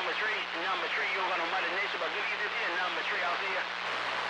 number three, you're gonna Mother Nature, but give you this here, number three out here.